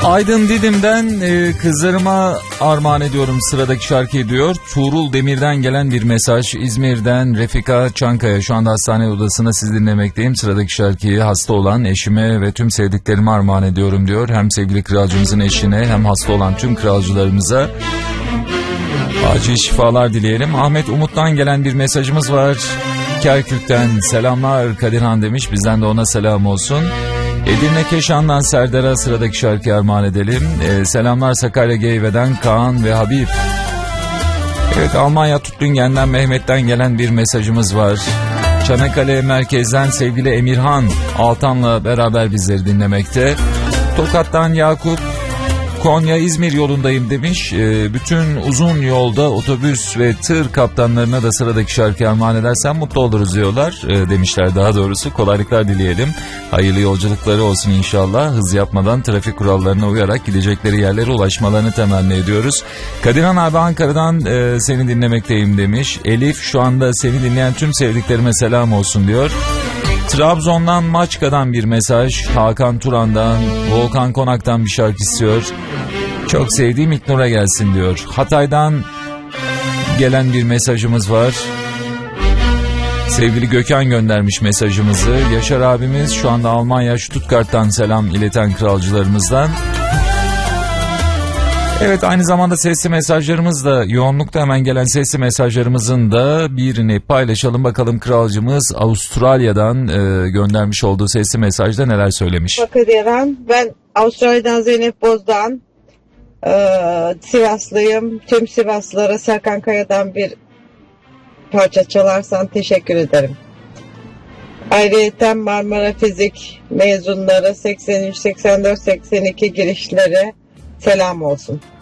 Aydın Didim'den kızlarıma armağan ediyorum sıradaki şarkıyı diyor. Tuğrul Demir'den gelen bir mesaj. İzmir'den Refika Çankaya, şu anda hastane odasında sizi dinlemekteyim. Sıradaki şarkıyı hasta olan eşime ve tüm sevdiklerime armağan ediyorum diyor. Hem sevgili kralcımızın eşine hem hasta olan tüm kralcılarımıza acil şifalar dileyelim. Ahmet Umut'tan gelen bir mesajımız var. Kerkük'ten selamlar Kadirhan demiş, bizden de ona selam olsun. Edirne Keşan'dan Serdar'a sıradaki şarkıyı armağan edelim. Selamlar Sakarya Geyve'den Kaan ve Habib. Evet, Almanya Tutlüngen'den Mehmet'ten gelen bir mesajımız var. Çanakkale merkezden sevgili Emirhan Altan'la beraber bizleri dinlemekte. Tokat'tan Yakup, Konya İzmir yolundayım demiş. Bütün uzun yolda otobüs ve tır kaptanlarına da sıradaki şarkıyı armağan edersen mutlu oluruz diyorlar. Demişler daha doğrusu. Kolaylıklar dileyelim. Hayırlı yolculukları olsun inşallah. Hız yapmadan trafik kurallarına uyarak gidecekleri yerlere ulaşmalarını temenni ediyoruz. Kadirhan abi Ankara'dan seni dinlemekteyim demiş. Elif, şu anda seni dinleyen tüm sevdiklerime selam olsun diyor. Trabzon'dan Maçka'dan bir mesaj. Hakan Turan'dan, Volkan Konak'tan bir şarkı istiyor. Çok sevdiğim İlknur'a gelsin diyor. Hatay'dan gelen bir mesajımız var. Sevgili Gökhan göndermiş mesajımızı. Yaşar abimiz şu anda Almanya Stuttgart'tan selam ileten kralcılarımızdan. Evet, aynı zamanda sesli mesajlarımız da yoğunlukta, hemen gelen sesli mesajlarımızın da birini paylaşalım. Bakalım kralcımız Avustralya'dan göndermiş olduğu sesli mesajda neler söylemiş. Bakın, ben Avustralya'dan Zeynep Boz'dan, Sivaslıyım. Tüm Sivaslılara Serkan Kaya'dan bir parça çalarsan teşekkür ederim. Ayrıca Marmara Fizik mezunları 83, 84, 82 girişlere selam olsun.